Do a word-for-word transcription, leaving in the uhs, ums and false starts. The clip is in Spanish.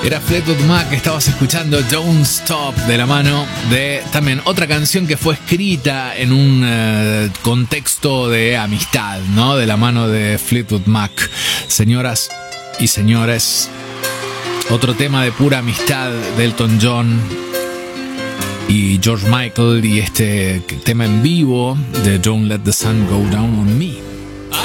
Era Fleetwood Mac, estabas escuchando Don't Stop, de la mano de también otra canción que fue escrita en un uh, contexto de amistad, ¿no? De la mano de Fleetwood Mac. Señoras y señores, otro tema de pura amistad de Elton John y George Michael, y este tema en vivo de Don't Let the Sun Go Down on Me.